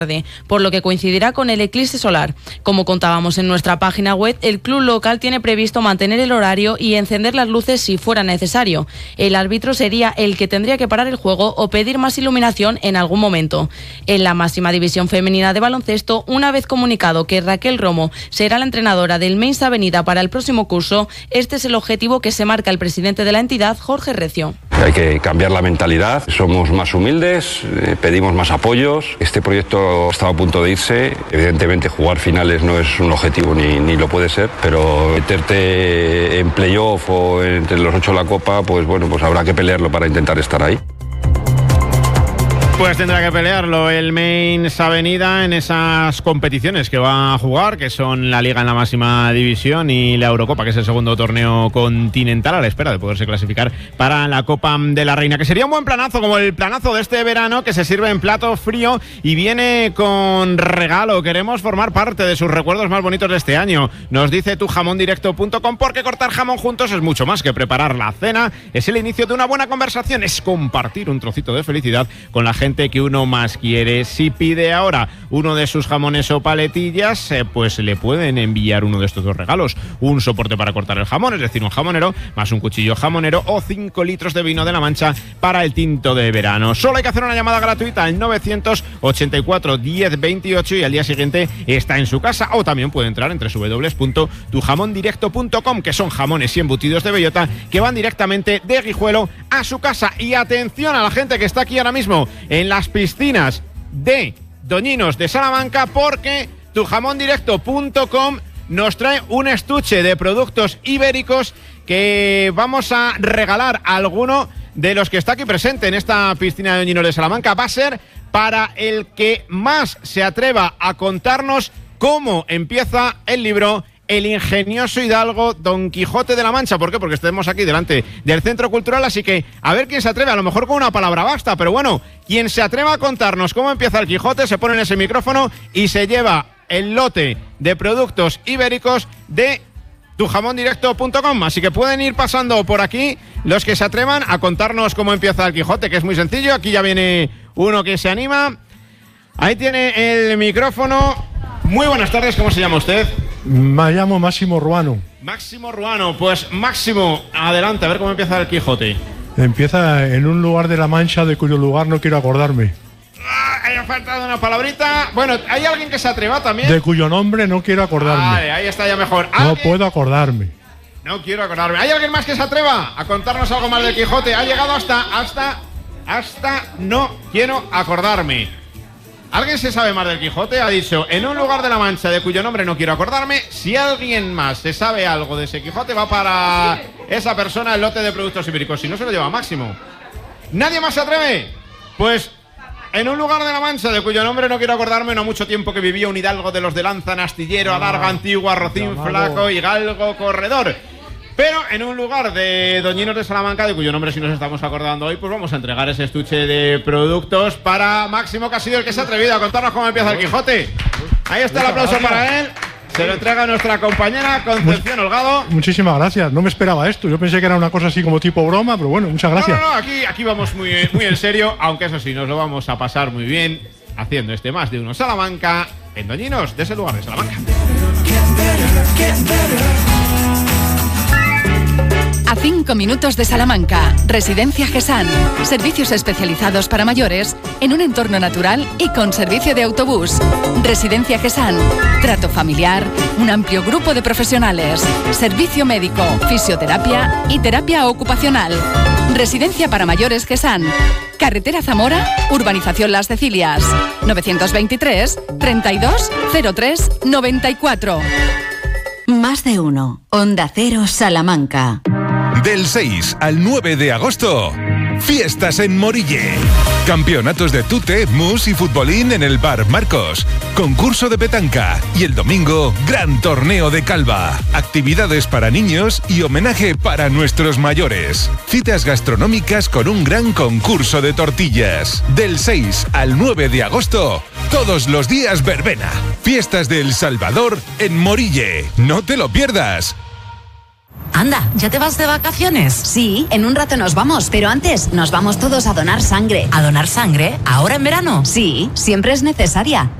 por lo que coincidirá con el eclipse solar. Como contábamos en nuestra página web, el club local tiene previsto mantener el horario y encender las luces si fuera necesario. El árbitro sería el que tendría que parar el juego o pedir más iluminación en algún momento. En la máxima división femenina de baloncesto, una vez comunicado que Raquel Romo será la entrenadora del Meins Avenida para el próximo curso, este es el objetivo que se marca el presidente de la entidad, Jorge Recio. Hay que cambiar la mentalidad, somos más humildes, pedimos más apoyos. Este proyecto estaba a punto de irse. Evidentemente jugar finales no es un objetivo ni lo puede ser, pero meterte en playoff o entre los 8 de la Copa, pues bueno, pues habrá que pelearlo para intentar estar ahí. Pues tendrá que pelearlo el Meins Avenida en esas competiciones que va a jugar, que son la Liga en la máxima división y la Eurocopa, que es el segundo torneo continental, a la espera de poderse clasificar para la Copa de la Reina, que sería un buen planazo, como el planazo de este verano, que se sirve en plato frío y viene con regalo. Queremos formar parte de sus recuerdos más bonitos de este año. Nos dice tujamondirecto.com, porque cortar jamón juntos es mucho más que preparar la cena, es el inicio de una buena conversación, es compartir un trocito de felicidad con la gente que uno más quiere. Si pide ahora uno de sus jamones o paletillas, pues le pueden enviar uno de estos dos regalos: un soporte para cortar el jamón, es decir, un jamonero, más un cuchillo jamonero, o 5 litros de vino de la Mancha para el tinto de verano. Solo hay que hacer una llamada gratuita al 984 10 28 y al día siguiente está en su casa, o también puede entrar en www.tujamondirecto.com, que son jamones y embutidos de bellota que van directamente de Guijuelo a su casa. Y atención a la gente que está aquí ahora mismo en las piscinas de Doñinos de Salamanca, porque tujamondirecto.com nos trae un estuche de productos ibéricos que vamos a regalar a alguno de los que está aquí presente en esta piscina de Doñinos de Salamanca. Va a ser para el que más se atreva a contarnos cómo empieza el libro El ingenioso hidalgo Don Quijote de la Mancha. ¿Por qué? Porque estemos aquí delante del Centro Cultural, así que a ver quién se atreve, a lo mejor con una palabra basta, pero bueno, quien se atreva a contarnos cómo empieza el Quijote se pone en ese micrófono y se lleva el lote de productos ibéricos de tujamondirecto.com. Así que pueden ir pasando por aquí los que se atrevan a contarnos cómo empieza el Quijote, que es muy sencillo. Aquí ya viene uno que se anima. Ahí tiene el micrófono. Muy buenas tardes, ¿cómo se llama usted? Me llamo Máximo Ruano. Máximo Ruano, pues Máximo, adelante, a ver cómo empieza el Quijote. Empieza en un lugar de la Mancha de cuyo lugar no quiero acordarme. Ha faltado una palabrita. Bueno, ¿hay alguien que se atreva también? De cuyo nombre no quiero acordarme. Vale, ahí está ya mejor. No puedo acordarme. No quiero acordarme. ¿Hay alguien más que se atreva a contarnos algo más del Quijote? Ha llegado hasta no quiero acordarme. ¿Alguien se sabe más del Quijote? Ha dicho, en un lugar de la Mancha de cuyo nombre no quiero acordarme. Si alguien más se sabe algo de ese Quijote, va para esa persona el lote de productos ibéricos. Si no, se lo lleva Máximo. ¿Nadie más se atreve? Pues en un lugar de la Mancha de cuyo nombre no quiero acordarme, no mucho tiempo que vivía un hidalgo de los de lanza, astillero, adarga antigua, rocín flaco y galgo corredor. Pero en un lugar de Doñinos de Salamanca, de cuyo nombre sí nos estamos acordando hoy, pues vamos a entregar ese estuche de productos para Máximo, que ha sido el que se ha atrevido a contarnos cómo empieza el Quijote. Ahí está el aplauso para él. Se lo entrega nuestra compañera Concepción Holgado. Muchísimas gracias, no me esperaba esto. Yo pensé que era una cosa así como tipo broma, pero bueno, muchas gracias. No, aquí vamos muy en serio, aunque eso sí, nos lo vamos a pasar muy bien haciendo este Más de Uno Salamanca en Doñinos de ese lugar de Salamanca. A 5 minutos de Salamanca, Residencia Gesán. Servicios especializados para mayores en un entorno natural y con servicio de autobús. Residencia Gesán. Trato familiar, un amplio grupo de profesionales. Servicio médico, fisioterapia y terapia ocupacional. Residencia para mayores Gesán. Carretera Zamora, Urbanización Las Cecilias. 923 32 03 94. Más de uno. Onda Cero Salamanca. Del 6 al 9 de agosto, fiestas en Morille. Campeonatos de tute, mus y futbolín en el Bar Marcos. Concurso de petanca. Y el domingo, gran torneo de calva. Actividades para niños y homenaje para nuestros mayores. Citas gastronómicas con un gran concurso de tortillas. Del 6 al 9 de agosto, todos los días verbena. Fiestas del Salvador en Morille. No te lo pierdas. Anda, ¿ya te vas de vacaciones? Sí, en un rato nos vamos, pero antes nos vamos todos a donar sangre. ¿A donar sangre? ¿Ahora en verano? Sí, siempre es necesaria.